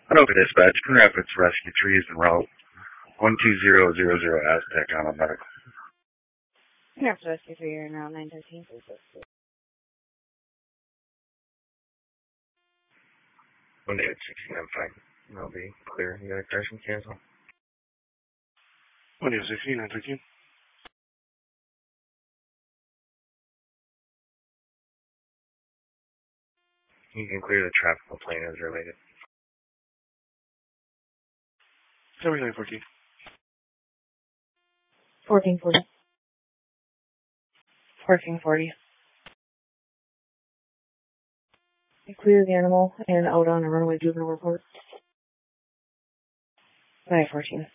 Hello, dispatch. Grand Rapids Rescue Trees en route 12000 Aztec on a medical. Yeah, so rescue 3 you're now 913. 116, I'm fine. I'll be clear. You got a crash and cancel? 116, 913. You can clear the traffic complaint as related. 7914. 1440. 1440. Clear the animal and out on a runaway juvenile report. 914.